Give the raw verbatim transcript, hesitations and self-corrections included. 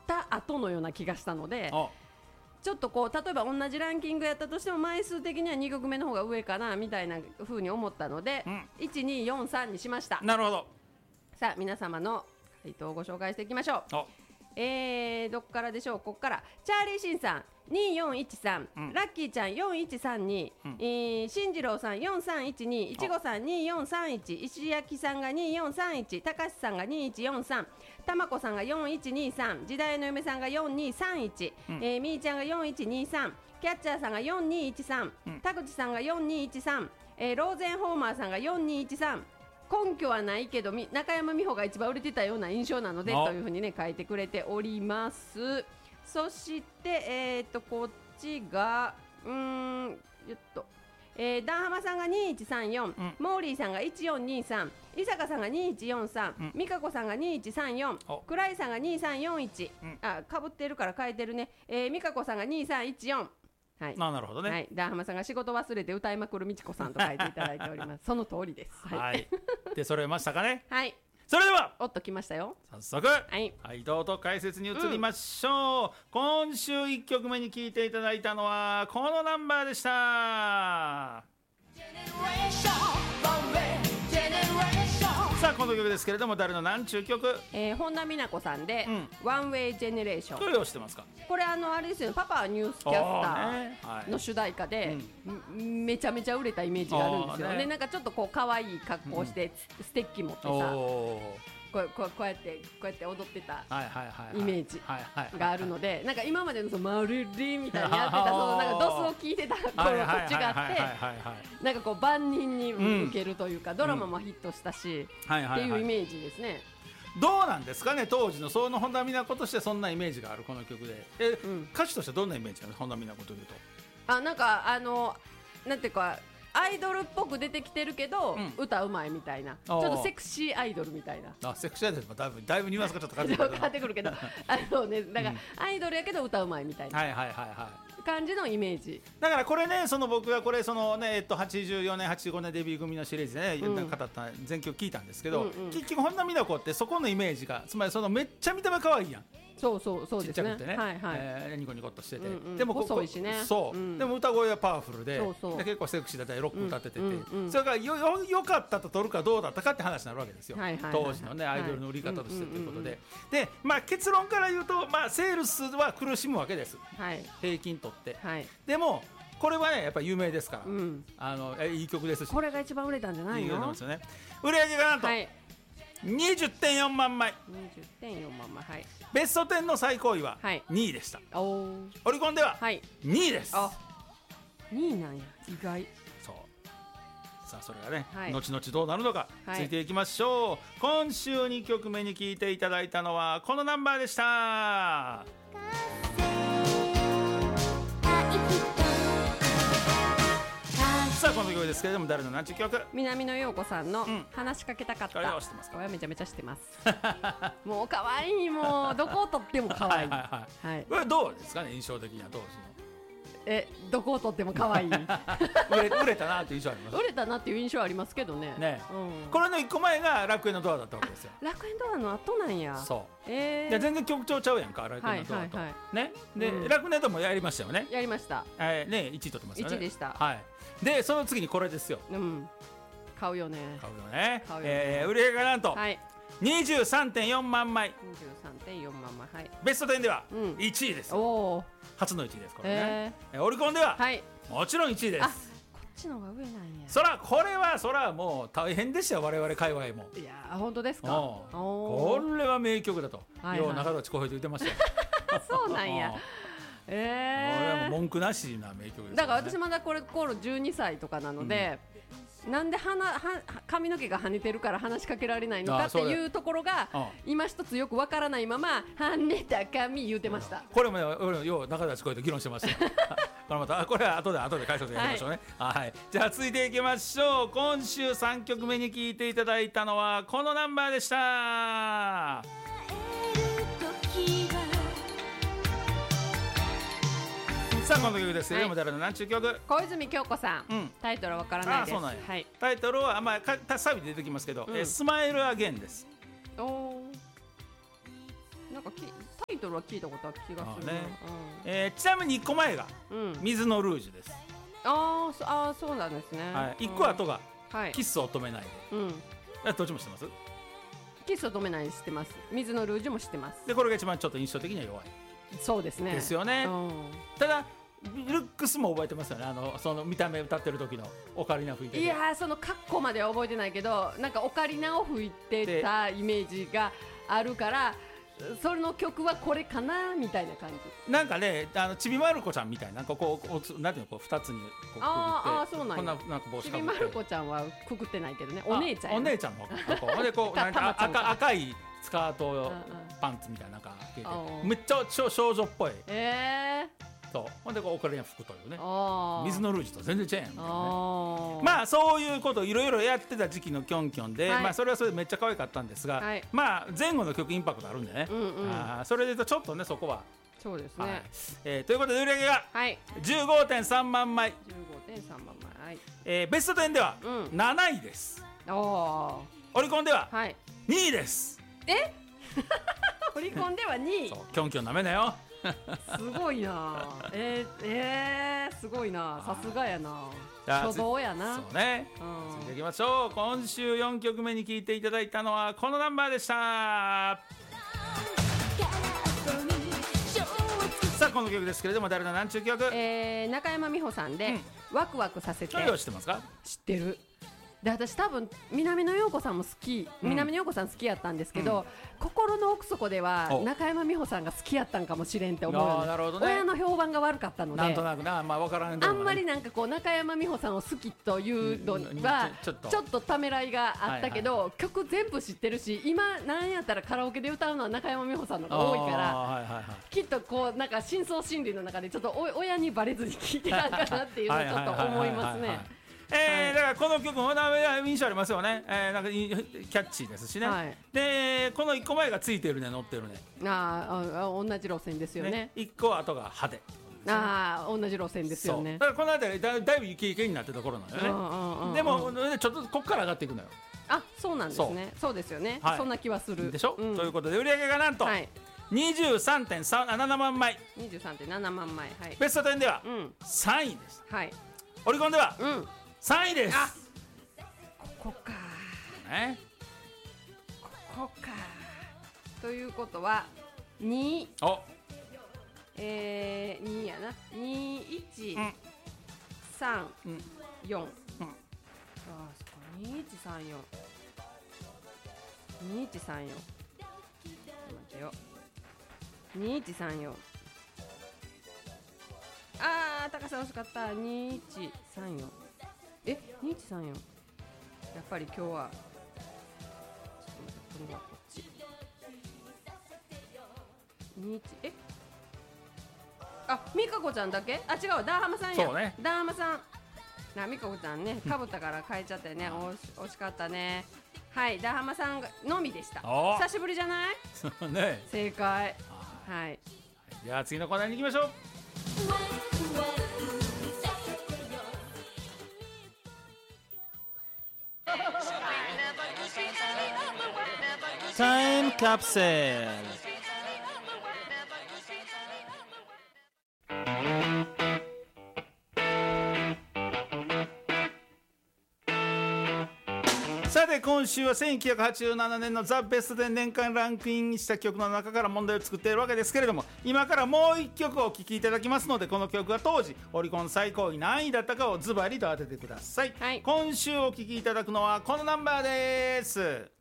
た後のような気がしたので、ちょっとこう例えば同じランキングやったとしても枚数的にはにきょくめの方が上かなみたいな風に思ったので、うん、いちによんさんにしました。 なるほど。 さあ皆様の回答をご紹介していきましょう。えー、どっからでしょう。ここからチャーリーシンさんにーよんいちさん、うん、ラッキーちゃんよんいちさんに、うん、えー、進次郎さんよんさんいちに、いちごさんにーよんさんいち、石焼さんがにーよんさんいち、たかしさんがにーいちよんさん、たまこさんがよんいちにさん、時代の嫁さんがよんにさんいち、うん、えー、みーちゃんがよんいちにさん、キャッチャーさんがよんにいちさん、うん、田口さんがよんにいちさん、えー、ローゼンホーマーさんがよんにいちさん、根拠はないけど中山美穂が一番売れてたような印象なのでというふうにね書いてくれております。そしてえー、っとこっちがうーんよっと、えー、ダンハマさんがにいちさんよん、うん、モーリーさんがいちよんにさん、伊坂さんがにいちよんさん、美香子さんがにいちさんよん、倉井さんがにさんよんいち、うん、あかぶってるから変えてるね、えー、美香子さんがにさんいちよん、はい、 なるほどね、 はい、ダーハマさんが仕事忘れて歌いまくるみちこさんと書いていただいておりますその通りです。 はい、はい、で揃えましたかね。 はい、 それではおっときましたよ。 早速、はいはい、どうぞ解説に移りましょう、うん、今週いっきょくめに聴いていただいたのはこのナンバーでした。さあこの曲ですけれども誰の何ちゅう曲、 えー、本田美奈子さんで、うん、ワンウェイジェネレーション。 どれをしてますか。 これあのあれですよね、パパはニュースキャスターの主題歌で、ね、はい、めちゃめちゃ売れたイメージがあるんですよね。ね、なんかちょっとこう可愛い格好して、うん、ステッキ持ってさ、こう、こう、こうやってこうやって踊ってたイメージがあるので、なんか今までのそのマルリみたいにやってたそのなんかドスを聞いてた頃と違ってなんかこう万人に受けるというか、うん、ドラマもヒットしたし、うん、っていうイメージですね。 どうなんですかね、当時のその本田美奈子としてそんなイメージがあるこの曲で、え、うん、歌手としてどんなイメージなの本田美奈子というと。 あ、なんかあのなんていうかアイドルっぽく出てきてるけど、うん、歌うまいみたいな、ちょっとセクシーアイドルみたいな。 あ、セクシーアイドルもだいぶだいぶニュアンスがちょっと変わってくるけどあのね、だから、うん、アイドルやけど歌うまいみたいな、はいはいはいはい、感じのイメージだからこれね、その僕がこれそのね、えっと、はちじゅうよねんはちじゅうごねんデビュー組のシリーズでね、うん、語った全曲聞いたんですけど、うんうん、結局本田美奈子ってそこのイメージが、つまりそのめっちゃ見た目可愛いやん。 そうそうそうですね、 ちっちゃくてね、 はいはい、 えー、ニコニコっとしてて、うんうん、 でもここ細いしね、 そう、うん、でも歌声はパワフル で, そうそうで結構セクシーだったりロック歌ってて、うんうんうん、それからよよよかったと取るかどうだったかって話になるわけですよ、はいはいはいはい、当時のねアイドルの売り方としてということで、で、まあ、結論から言うと、まあ、セールスは苦しむわけです、はい、平均取って、はい、でもこれはねやっぱり有名ですから、うん、あのいい曲ですし、 これが一番売れたんじゃないの。いい曲ですよね。 売れ上げがなんと、はい、にじゅってんよんまんまい、 にじゅってんよんまんまい、はい、 ベストじゅうの最高位はにいでした、はい、おオリコンではにいです、 はい、あにいなんや、意外。 そうさあそれがね、はい、後々どうなるのか、はい、ついていきましょう。今週にきょくめに聴いていただいたのはこのナンバーでした。さあこの曲ですけれども誰の何ちゅう曲。 南野陽子さんの、うん、話しかけたかった。これは知ってますか。 これはめちゃめちゃ知ってますもう可愛い、もうどこをとっても可愛いはいはい、はい、 これどうですかね、印象的には当時の。 え、どこをとっても可愛い売れ売れたなっていう印象あります。 売れたなっていう印象ありますけどね。ね、 うん、これのいっこまえが楽園のドアだったわけですよ。 楽園ドアの後なんや。 そう、えー、で全然曲調ちゃうやんか、楽園のドアと、はいはいはい、ね、で、うん、楽園ドアもやりましたよね。 やりました、 えー、ね、いちい取ってますよね。 いちでした、 はい、でその次にこれですよ、うん、 買うよね、 買うよね、買うよね、えー、売り上げがなんと、はい、にじゅうさんてんよんまんまい、 にじゅうさんてんよんまんまい、はい、 ベストじゅうではいちいです、うん、お初のいちいですこれね、えー、オリコンでは、はい、もちろんいちいです。あ、 こっちの方が上なんや。 そらこれはそらもう大変でしたよ、我々界隈も。 いやー本当ですか。 これは名曲だと、はいはい、よう中立小平と言ってましたよそうなんやえー、 これはもう文句なしな名曲ですよね。 だから私まだこれ頃じゅうにさいとかなので、うん、なんではなは髪の毛が跳ねてるから話しかけられないのかっていうところが今一つよくわからないまま跳ねた髪言うてました。 これもよう中立小平と議論してましたよこれまたこれは後で後で解説やりましょうね、はいはい、じゃあ続いていきましょう。今週さんきょくめに聴いていただいたのはこのナンバーでした。さあこの曲ですけれども、誰の何ちゅう曲。 小泉京子さん、うん、タイトルはわからないです。あ、そうなんや、はい、 タイトルは、まあ、サビで出てきますけど、うん、えスマイルアゲンです。 おなんかきタイイトルは聞いたことある気がするね、 うんえー、ちなみにいっこまえが、うん、水のルージュです。 あーあーそうなんですね、 はい、いっこ後が、はい、キスを止めないで、うん、どっちも知ってます？ キスを止めないで知ってます。水のルージュも知ってます。 でこれが一番ちょっと印象的には弱い。 そうですね。 ですよね、うん、ただルックスも覚えてますよね。あのその見た目歌ってる時のオカリナ吹いてる。 いやそのカッコまでは覚えてないけど、なんかオカリナを吹いてたイメージがあるから、その曲はこれかなみたいな感じ。 なんかね、あのちびまる子ちゃんみたいな、なんかこうなんていうの、こう二つにこうくぐって、 ああそうなんや。 こんななんか帽子かぶって。 ちびまる子ちゃんはくくってないけどね、お姉ちゃんや。 お姉ちゃんのこうでこうなんか赤赤いスカートパンツみたいななんか着てて、めっちゃ少女っぽい。ええー。そうほんでこうオカリナ吹くというね、水のルージュと全然違うやんみたいなね。まあそういうことをいろいろやってた時期のキョンキョンで、はい、まあそれはそれでめっちゃ可愛かったんですが、はい、まあ前後の曲インパクトあるんでね、うんうん、あそれで言うとちょっとねそこはそうですね、はいえー、ということで売り上げが じゅうごてんさんまんまい、 じゅうごてんさんまんまい、はいえー、ベストテンではなないです、うん、オリコンではにいです、 はい、えオリコンではにい。 そうキョンキョンなめなよすごいなえー、えー、すごいな、さすがやな、初動やな。 そうね、うん、続いていきましょう。今週よんきょくめに聴いていただいたのはこのナンバーでした。さあこの曲ですけれども誰の何ちゅう曲、 えー、中山美穂さんで、うん、ワクワクさせて。 ちょいは知ってますか？ 知ってる。で私多分南野陽子さんも好き、うん、南野陽子さん好きやったんですけど、うん、心の奥底では中山美穂さんが好きやったんかもしれんって思うよ、ね、なるほどね、親の評判が悪かったのでなんとなくな、まあ、分からんでも、ね、 あんまりなんかこう中山美穂さんを好きというのはちょっとためらいがあったけど、はいはい、曲全部知ってるし今なんやったらカラオケで歌うのは中山美穂さんのが多いから、はいはいはい、きっとこうなんか深層心理の中でちょっとお親にバレずに聴いてたんかなっていうのをちょっと思いますね。 えー、だからこの曲も印象ありますよね、えー、なんかキャッチーですしね、はい、でこのいっこまえがついてるね乗ってるねああ同じ路線ですよね、ねいっこ後が派手、ね、 ああ同じ路線ですよね。 だからこの辺り だ, だいぶイケイケになってた頃なのよね、うんうんうん、でもちょっとこっから上がっていくのよ。 あそうなんですね。そうですよね、はい、そんな気はするでしょ、うん、ということで売り上げがなんと、はい、にじゅうさんてんななまんまいにじゅうさんてんななまんまい、はい、 ベストテンではさんいです、うんはい、オリコンでは、うんさんいです。あここか、ね、ここかということはにいお、えー、にいやなにいちさんよん、うん、あそこにいちさんよんにいちさんよん待てよにいちさんよんあー高さ惜しかった。にいちさんよんえにいちさんよんやっぱり今日はちょっと待ってこれはこっちにいちえあ美香子ちゃんだけあ違うダーハマさんやそうねダーハマさんな美香子ちゃんねかぶったから変えちゃったよね惜しかったね。はいダーハマさんのみでした。久しぶりじゃないそうね正解はい。 では次のコーナーに行きましょう。タイムカプセル。さて今週はせんきゅうひゃくはちじゅうななねんのザ・ベストで年間ランクインした曲の中から問題を作っているわけですけれども、今からもういっきょくお聴きいただきますので、この曲が当時オリコン最高位何位だったかをズバリと当ててください、はい、今週お聴きいただくのはこのナンバーです。